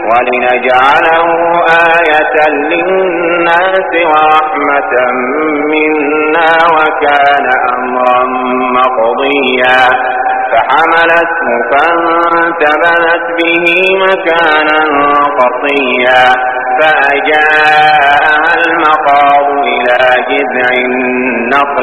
ولنجعله آية للناس ورحمة منا وكان أمرا مقضيا فحملته فانتبذت به مكانا قصيا فأجاءها المخاض إلى جذع النخلة